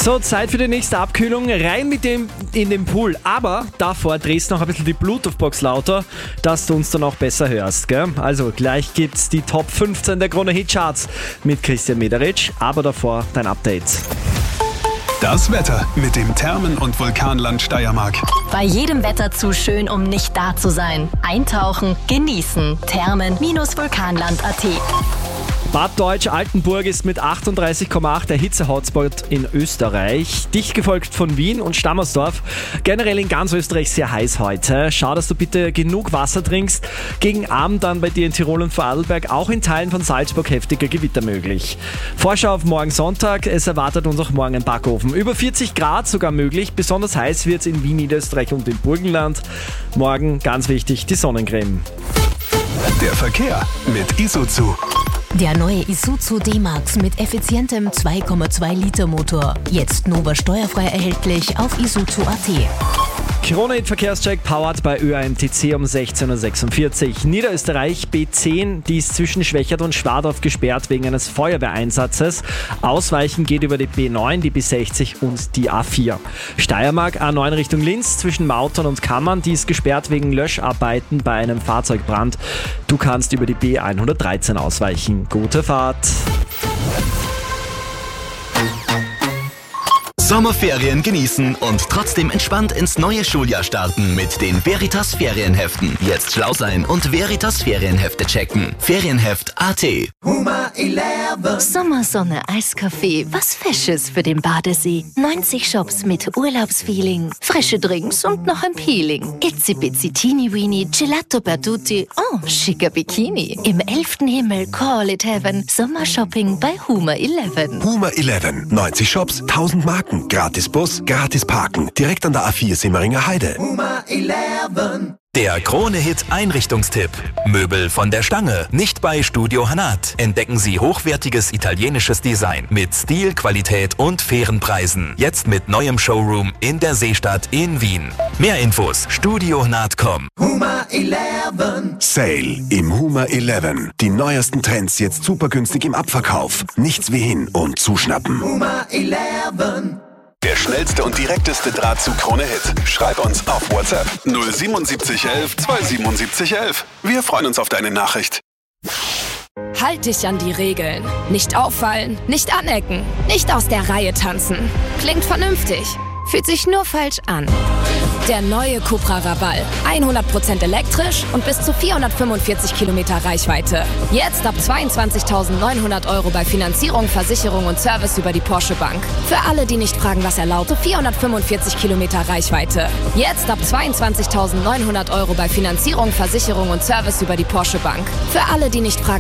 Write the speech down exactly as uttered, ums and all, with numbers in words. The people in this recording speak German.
So, Zeit für die nächste Abkühlung. Rein mit dem in den Pool. Aber davor drehst du noch ein bisschen die Bluetooth-Box lauter, dass du uns dann auch besser hörst. Gell? Also gleich gibt's die Top fünfzehn der Krone-Hitcharts mit Christian Mederitsch. Aber davor dein Update. Das Wetter mit dem Thermen- und Vulkanland Steiermark. Bei jedem Wetter zu schön, um nicht da zu sein. Eintauchen, genießen. Thermen-Vulkanland Punkt a t. Bad Deutsch-Altenburg ist mit achtunddreißig Komma acht der Hitze-Hotspot in Österreich. Dicht gefolgt von Wien und Stammersdorf. Generell in ganz Österreich sehr heiß heute. Schau, dass du bitte genug Wasser trinkst. Gegen Abend dann bei dir in Tirol und Vorarlberg auch in Teilen von Salzburg heftiger Gewitter möglich. Vorschau auf morgen Sonntag. Es erwartet uns auch morgen ein Backofen. Über vierzig Grad sogar möglich. Besonders heiß wird es in Wien, Niederösterreich und im Burgenland. Morgen, ganz wichtig, die Sonnencreme. Der Verkehr mit Isuzu. Der neue Isuzu D-Max mit effizientem zwei Komma zwei Liter Motor. Jetzt Nova steuerfrei erhältlich auf isuzu Punkt a t. Krone-Verkehrscheck powered bei Ö A M T C um sechzehn Uhr sechsundvierzig. Niederösterreich B zehn, die ist zwischen Schwächert und Schwadorf gesperrt wegen eines Feuerwehreinsatzes. Ausweichen geht über die B neun, die B sechzig und die A vier. Steiermark A neun Richtung Linz zwischen Mautern und Kammern, die ist gesperrt wegen Löscharbeiten bei einem Fahrzeugbrand. Du kannst über die B hundertdreizehn ausweichen. Gute Fahrt! Sommerferien genießen und trotzdem entspannt ins neue Schuljahr starten mit den Veritas Ferienheften. Jetzt schlau sein und Veritas Ferienhefte checken. Ferienheft Punkt a t. Huma elf. Sommersonne, Eiskaffee, was Fesches für den Badesee. neunzig Shops mit Urlaubsfeeling. Frische Drinks und noch ein Peeling. Itzy Bitsy Teeny Weeny, Gelato per Tutti. Oh, schicker Bikini. Im elften Himmel, call it heaven. Sommershopping bei Huma elf. Huma elf. neunzig Shops, tausend Marken. Gratis Bus, gratis Parken. Direkt an der A vier Simmeringer Heide. Huma elf. Der Krone-Hit Einrichtungstipp. Möbel von der Stange. Nicht bei Studio Hanat. Entdecken Sie hochwertiges italienisches Design mit Stil, Qualität und fairen Preisen. Jetzt mit neuem Showroom in der Seestadt in Wien. Mehr Infos studio hanat punkt com. Huma elf. Sale im Huma elf. Die neuesten Trends jetzt super günstig im Abverkauf. Nichts wie hin und zuschnappen. Huma elf. Der schnellste und direkteste Draht zu Krone Hit. Schreib uns auf WhatsApp null siebenundsiebzig elf zweihundertsiebenundsiebzig elf. Wir freuen uns auf deine Nachricht. Halt dich an die Regeln. Nicht auffallen, nicht anecken, nicht aus der Reihe tanzen. Klingt vernünftig, fühlt sich nur falsch an. Der neue Cupra Raval. hundert Prozent elektrisch und bis zu vierhundertfünfundvierzig Kilometer Reichweite. Jetzt ab zweiundzwanzigtausendneunhundert Euro bei Finanzierung, Versicherung und Service über die Porsche Bank. Für alle, die nicht fragen, was erlaubt, vierhundertfünfundvierzig Kilometer Reichweite. Jetzt ab zweiundzwanzigtausendneunhundert Euro bei Finanzierung, Versicherung und Service über die Porsche Bank. Für alle, die nicht fragen,